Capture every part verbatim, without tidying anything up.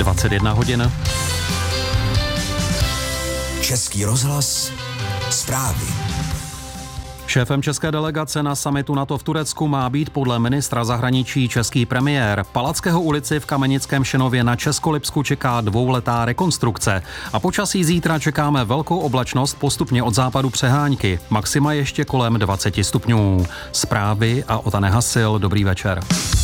dvacet jedna hodin. Český rozhlas, zprávy. Šéfem české delegace na summitu NATO v Turecku má být podle ministra zahraničí český premiér. Palackého ulici v Kamenickém Šenově na Českolipsku čeká dvouletá rekonstrukce. A počasí zítra čekáme velkou oblačnost, postupně od západu přehánky. Maxima ještě kolem dvacet stupňů. Zprávy a Otane Hasil, dobrý večer.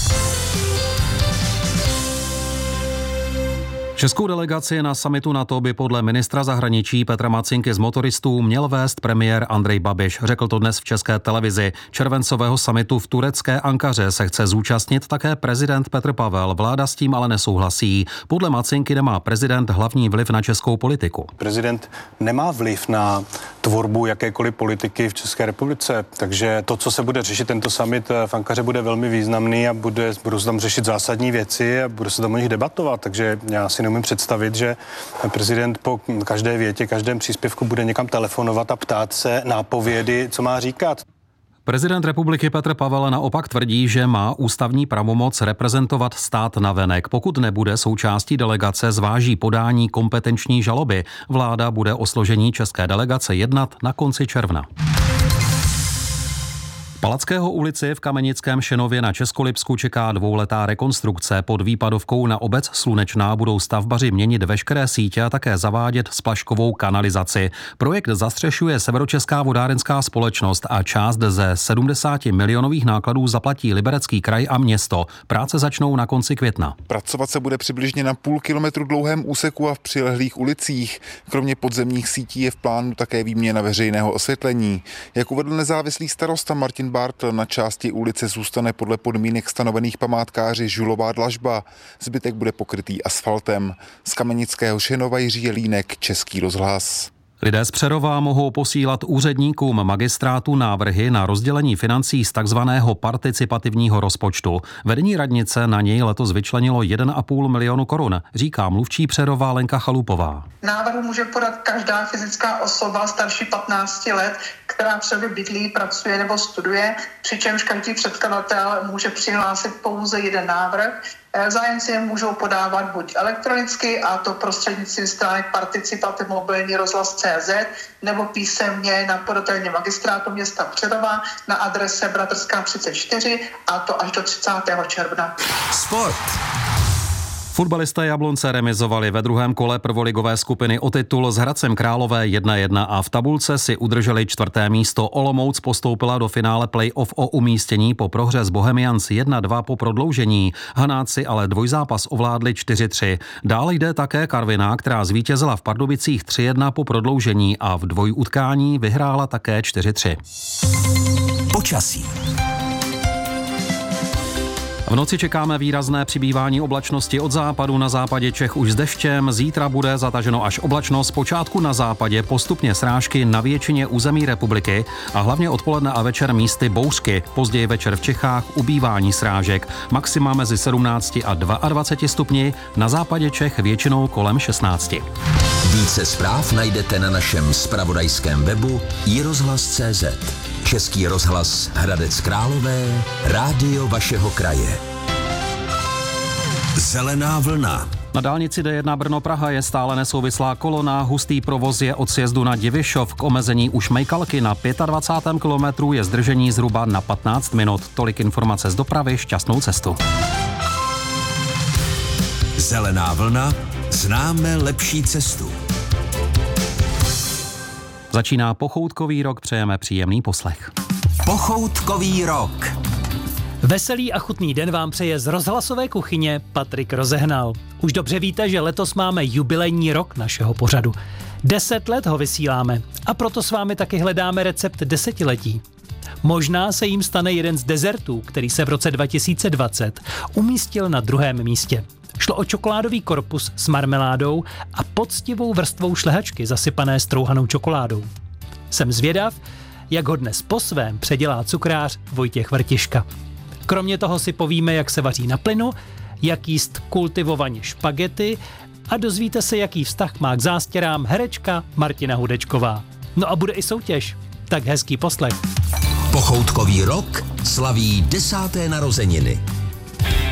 Českou delegaci na summitu NATO by podle ministra zahraničí Petra Macinky z motoristů měl vést premiér Andrej Babiš. Řekl to dnes v České televizi. Červencového summitu v turecké Ankaře se chce zúčastnit také prezident Petr Pavel. Vláda s tím ale nesouhlasí. Podle Macinky nemá prezident hlavní vliv na českou politiku. Prezident nemá vliv na tvorbu jakékoliv politiky v České republice, takže to, co se bude řešit tento summit v Ankaře, bude velmi významný a bude, budou se tam řešit zásadní věci a bude se tam o nich debatovat, takže já si neumím představit, že prezident po každé větě, každém příspěvku bude někam telefonovat a ptát se nápovědy, co má říkat. Prezident republiky Petr Pavel naopak tvrdí, že má ústavní pravomoc reprezentovat stát navenek. Pokud nebude součástí delegace, zváží podání kompetenční žaloby. Vláda bude o složení české delegace jednat na konci června. Palackého ulici v Kamenickém Šenově na Českolipsku čeká dvouletá rekonstrukce. Pod výpadovkou na obec Slunečná budou stavbaři měnit veškeré sítě a také zavádět splaškovou kanalizaci. Projekt zastřešuje Severočeská vodárenská společnost a část ze sedmdesát milionových nákladů zaplatí Liberecký kraj a město. Práce začnou na konci května. Pracovat se bude přibližně na půl kilometru dlouhém úseku a v přilehlých ulicích. Kromě podzemních sítí je v plánu také výměna veřejného osvětlení. Jak uvedl nezávislý starosta Martin Bartl, na části ulice zůstane podle podmínek stanovených památkáři žulová dlažba. Zbytek bude pokrytý asfaltem. Z Kamenického Šenova Jiří Jelínek, Český rozhlas. Lidé z Přerova mohou posílat úředníkům magistrátu návrhy na rozdělení financí z takzvaného participativního rozpočtu. Vedení radnice na něj letos vyčlenilo jeden a půl milionu korun, říká mluvčí Přerova Lenka Chalupová. Návrh může podat každá fyzická osoba starší patnácti let, která v Přerově bydlí, pracuje nebo studuje, přičemž každý předkladatel může přihlásit pouze jeden návrh. Zájemci je můžou podávat buď elektronicky, a to prostřednictvím stránek Participativ mobilní rozhlas tečka cé zet, nebo písemně na podatelně magistrátu města Přerova na adrese Bratrská třicet čtyři, a to až do třicátého června. Sport. Fotbalisté Jablonce remizovali ve druhém kole prvoligové skupiny o titul s Hradcem Králové jedna jedna a v tabulce si udrželi čtvrté místo. Olomouc postoupila do finále play-off o umístění po prohře s Bohemians jedna dva po prodloužení. Hanáci ale dvojzápas ovládli čtyři tři. Dále jde také Karviná, která zvítězila v Pardubicích tři jedna po prodloužení a v dvojutkání vyhrála také čtyři tři. Počasí. V noci čekáme výrazné přibývání oblačnosti od západu, na západě Čech už s deštěm. Zítra bude zataženo až oblačno, zpočátku na západě, postupně srážky na většině území republiky a hlavně odpoledne a večer místy bouřky. Později večer v Čechách ubývání srážek. Maxima mezi sedmnácti a dvaceti dvěma stupni, na západě Čech většinou kolem šestnácti. Více zpráv najdete na našem zpravodajském webu i rozhlas tečka cé zet. Český rozhlas Hradec Králové, rádio vašeho kraje. Zelená vlna. Na dálnici D jedna Brno-Praha je stále nesouvislá kolona, hustý provoz je od sjezdu na Divišov k omezení u Šmejkalky na dvacátém pátém kilometru, je zdržení zhruba na patnáct minut. Tolik informace z dopravy, šťastnou cestu. Zelená vlna, známe lepší cestu. Začíná pochoutkový rok, přejeme příjemný poslech. Pochoutkový rok. Veselý a chutný den vám přeje z rozhlasové kuchyně Patrik Rozehnal. Už dobře víte, že letos máme jubilejní rok našeho pořadu. Deset let ho vysíláme a proto s vámi taky hledáme recept desetiletí. Možná se jim stane jeden z dezertů, který se v roce dva tisíce dvacet umístil na druhém místě. Šlo o čokoládový korpus s marmeládou a poctivou vrstvou šlehačky zasypané strouhanou čokoládou. Jsem zvědav, jak ho dnes po svém předělá cukrář Vojtěch Vrtiška. Kromě toho si povíme, jak se vaří na plynu, jak jíst kultivovaně špagety a dozvíte se, jaký vztah má k zástěrám herečka Martina Hudečková. No a bude i soutěž. Tak hezký poslech. Pochoutkový rok slaví desáté narozeniny.